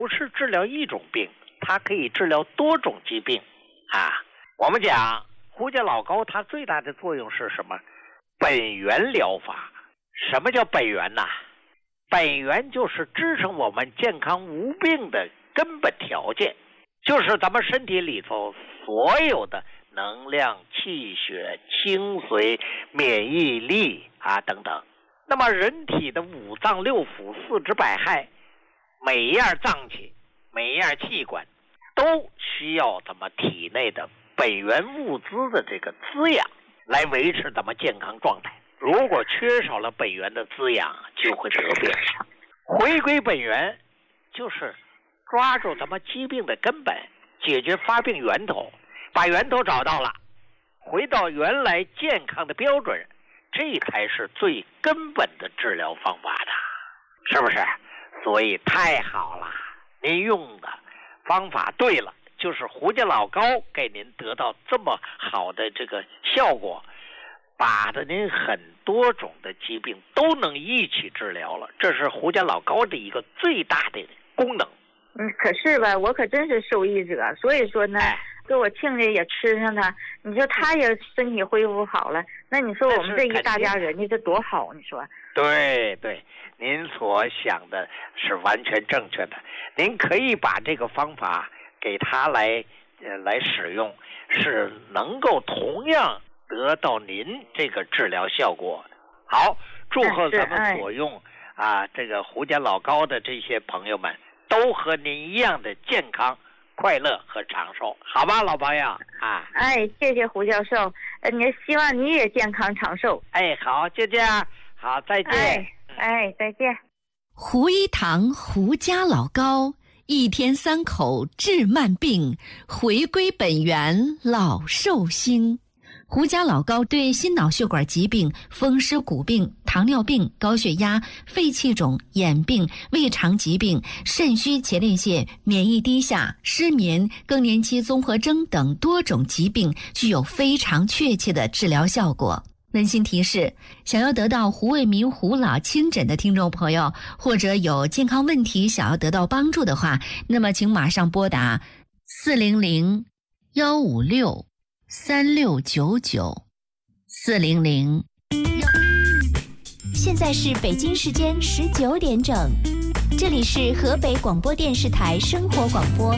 不是治疗一种病，它可以治疗多种疾病啊。我们讲胡家老高，它最大的作用是什么？本源疗法。什么叫本源呢？本源就是支撑我们健康无病的根本条件，就是咱们身体里头所有的能量、气血、精髓、免疫力啊等等。那么人体的五脏六腑、四肢百骸，每一样脏器、每一样器官都需要咱们体内的本源物资的这个滋养来维持咱们健康状态。如果缺少了本源的滋养，就会得病。回归本源就是抓住咱们疾病的根本，解决发病源头，把源头找到了，回到原来健康的标准，这才是最根本的治疗方法的，是不是？所以太好了，您用的方法对了，就是胡家老高给您得到这么好的这个效果，把的您很多种的疾病都能一起治疗了，这是胡家老高的一个最大的功能。 可是吧，我可真是受益者，所以说呢，给我亲家也吃上它，你说他也身体恢复好了，那你说我们这一大家人家这多好，你说？ 对对，您所想的是完全正确的。您可以把这个方法给他来使用，是能够同样得到您这个治疗效果。好，祝贺咱们所用这个胡家老高的这些朋友们都和您一样的健康、快乐和长寿，好吧，老朋友啊！ 谢谢胡教授，希望你也健康长寿。 好，就这样，好，再见。 再见。 胡一堂胡家老高，一天3口治慢病，回归本源老寿星。胡家老高对心脑血管疾病、风湿骨病、糖尿病、高血压、肺气肿、眼病、胃肠疾病、肾虚前列腺、免疫低下、失眠、更年期综合征等多种疾病具有非常确切的治疗效果。温馨提示，想要得到胡卫民胡老亲诊的听众朋友，或者有健康问题想要得到帮助的话，那么请马上拨打400-156-3699 400。 现在是北京时间19点整，这里是河北广播电视台生活广播。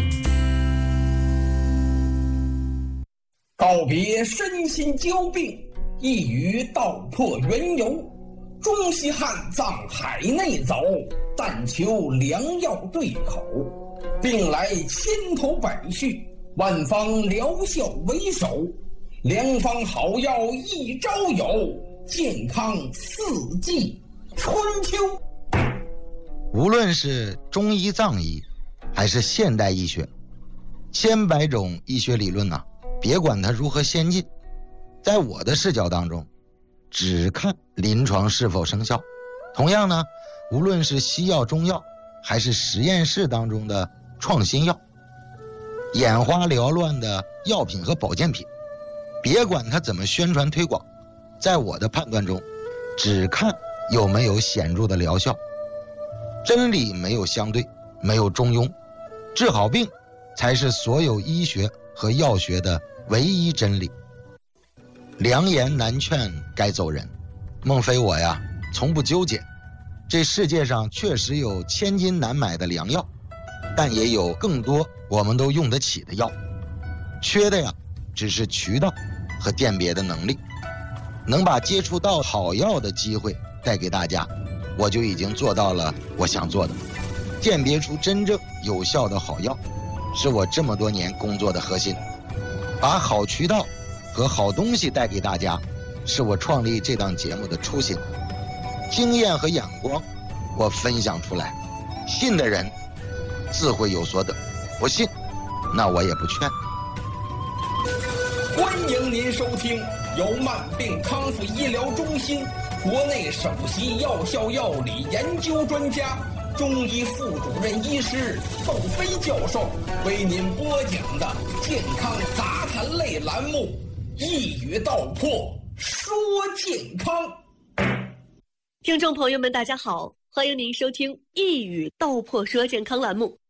告别身心交病，一语道破缘由，中西汉藏海内走，但求良药对口，病来千头百绪，万方疗效为首，良方好药一朝有，健康四季春秋。 无论是中医藏医还是现代医学，千百种医学理论别管它如何先进，在我的视角当中只看临床是否生效。同样呢，无论是西药中药还是实验室当中的创新药，眼花缭乱的药品和保健品，别管它怎么宣传推广，在我的判断中只看有没有显著的疗效。真理没有相对，没有中庸，治好病才是所有医学和药学的唯一真理。良言难劝该走人，孟非我从不纠结。这世界上确实有千金难买的良药，但也有更多我们都用得起的药，缺的只是渠道和鉴别的能力。能把接触到好药的机会带给大家，我就已经做到了我想做的。鉴别出真正有效的好药，是我这么多年工作的核心。把好渠道和好东西带给大家，是我创立这档节目的初心。经验和眼光我分享出来，信的人自会有所得，不信那我也不劝。 欢迎您收听由慢病康复医疗中心国内首席药效药理研究专家、中医副主任医师窦飞教授为您播讲的健康杂谈类栏目，一语道破说健康。 听众朋友们大家好，欢迎您收听一语道破说健康栏目，